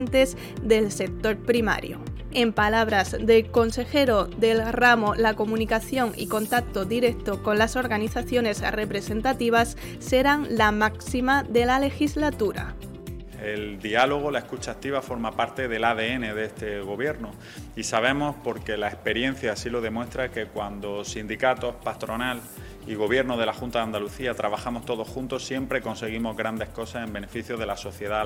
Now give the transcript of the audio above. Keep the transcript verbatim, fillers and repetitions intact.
del sector primario. En palabras del consejero del ramo, la comunicación y contacto directo con las organizaciones representativas serán la máxima de la legislatura. El diálogo, la escucha activa forma parte del A D N de este Gobierno y sabemos, porque la experiencia así lo demuestra, que cuando sindicatos, patronal y Gobierno de la Junta de Andalucía trabajamos todos juntos, siempre conseguimos grandes cosas en beneficio de la sociedad.